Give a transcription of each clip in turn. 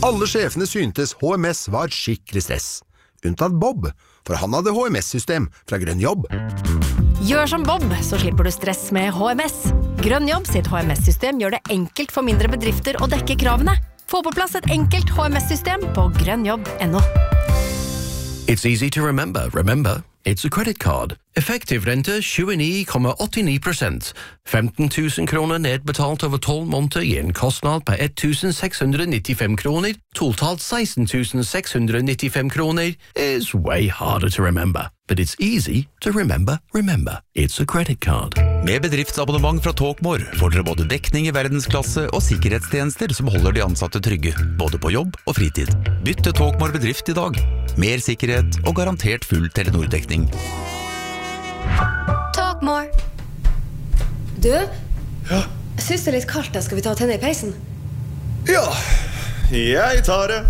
Alle sjefene syntes HMS var skikkelig stress. Unntatt Bob, for han hadde HMS-system fra Grønn Jobb. Gjør som Bob, så slipper du stress med HMS. Grønn Jobb sitt HMS-system gjør det enkelt for mindre bedrifter å dekke kravene. Få på plass et enkelt HMS-system på grønnjobb.no. It's easy to remember. Remember, it's a credit card. Effektiv rente 29,89%. 15 000 kroner nedbetalt over 12 måneder gir en kostnad på 1,695 kroner. Totalt 16 695 kroner is way harder to remember. But it's easy to remember. Remember, it's a credit card. Med bedriftsabonnement fra Talkmore får dere både dekning i verdensklasse og sikkerhetstjenester som holder de ansatte trygge, både på jobb og fritid. Bytt til Talkmore bedrift i dag. Mer sikkerhet og garantert full Telenor-dekning. Talkmore. Du? Ja? Jeg synes det er litt kaldt, skal vi ta tenne i peisen? Ja, jeg tar det.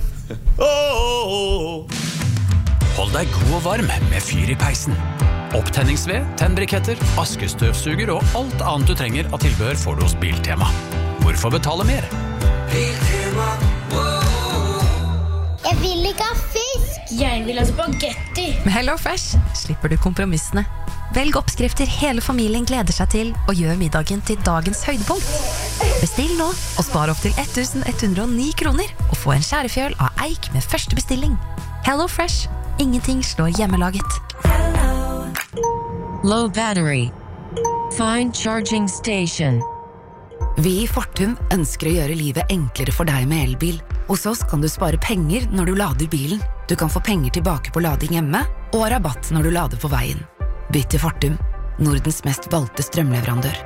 Hold deg god og varm med fyr i peisen. Opptenningsved, tennbriketter, askestøvsuger og alt annet du trenger av tilbehør får du hos Biltema. Hvorfor betale mer? Biltema, Jeg vil ikke ha fisk. Jeg vil ha spagetti. Med HelloFresh slipper du kompromissene. Velg oppskrifter hele familien gleder seg til, og gjør middagen til dagens høydepunkt. Bestill nå, og spar opp til 1109 kroner, og få en skjærefjøl av eik med første bestilling. HelloFresh. Ingenting slår hjemmelaget. Low battery. Find charging station. Vi i Fortum ønsker å gjøre livet enklere for deg med elbil. Hos oss kan du spare penger når du lader bilen. Du kan få penger tilbake på lading hjemme, og rabatt når du lader på veien. Bytt til Fortum, Nordens mest valgte strømleverandør.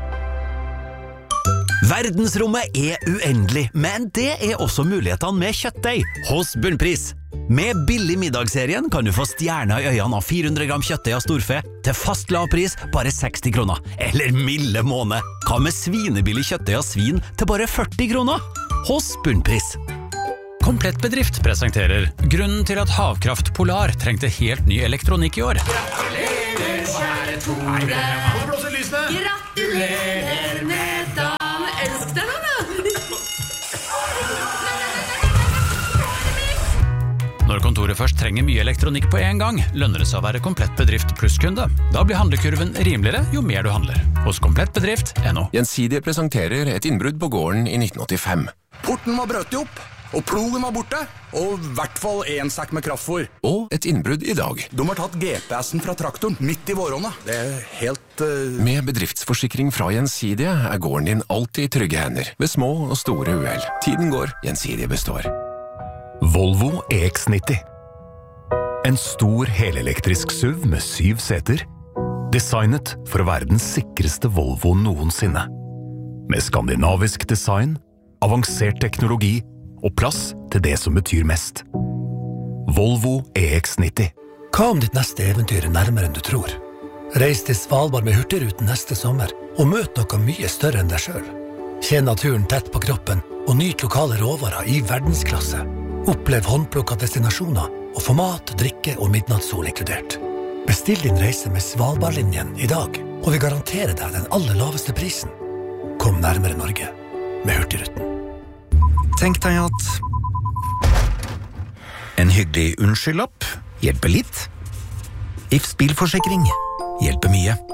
Verdensrommet er uendelig, men det er også mulighetene med kjøttdeig hos Bunnpris. Med billig middagsserien kan du få stjerner i øynene av 400 gram kjøttdeig av storfe til fast lavpris bare 60 kroner. Eller milde måned. Hva med svinebillig kjøttdeig av svin til bare 40 kroner? Hos Bunnpris. Komplett bedrift presenterer grunnen til at Havkraft Polar trengte helt ny elektronikk i år. Gratulerer, kjære Tore. Gratulerer med dagen. Elsk deg nå, da. Når kontoret først trenger mye elektronikk på en gang, lønner det seg å være komplett bedrift plusskunde. Da blir handlekurven rimeligere jo mer du handler. Hos komplettbedrift.no. Gjensidige presenterer et innbrudd på gården i 1985. Porten var brøtt opp, og plogen var borte, og I hvert fall en sekk med kraftfôr. Og et innbrudd i dag. De har tatt GPS-en fra traktoren midt I våronna. Det er helt... Med bedriftsforsikring fra Gjensidige er gården din alltid I trygge hender, ved små og store uhell. Tiden går, Gjensidige består. Volvo EX90. En stor helelektrisk SUV med 7 seter. Designet for å være den sikreste Volvo noensinne. Med skandinavisk design, avansert teknologi og plass til det som betyr mest. Volvo EX90. Hva om ditt neste eventyr nærmere enn du tror? Reis til Svalbard med Hurtigruten neste sommer, og møt noe mye større enn deg selv. Kjenn naturen tett på kroppen, og nyt lokale råvarer I verdensklasse. Opplev håndplukka destinasjoner, og få mat, drikke og midnattssol inkludert. Bestill din reise med Svalbardlinjen I dag, og vi garanterer deg den aller laveste prisen. Kom nærmere Norge med Hurtigruten. Tenk deg at en hyggelig unnskyldlapp hjelper litt. Ifs bilforsikring hjelper mye.